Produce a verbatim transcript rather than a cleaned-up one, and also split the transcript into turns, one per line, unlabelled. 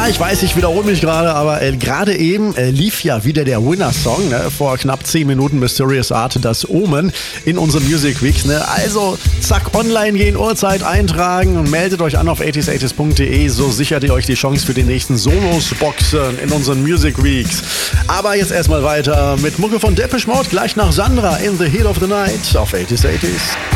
Ja, ich weiß, ich wiederhole mich gerade, aber äh, gerade eben äh, lief ja wieder der Winner-Song, ne? Vor knapp zehn Minuten Mysterious Art, das Omen in unserem Music Weeks. Ne? Also zack, online gehen, Uhrzeit eintragen und meldet euch an auf achtzig achtzig punkt de, so sichert ihr euch die Chance für die nächsten Sonos-Boxen in unseren Music Weeks. Aber jetzt erstmal weiter mit Mucke von Depeche Mode, gleich nach Sandra in the Heat of the Night auf achtzig achtzig.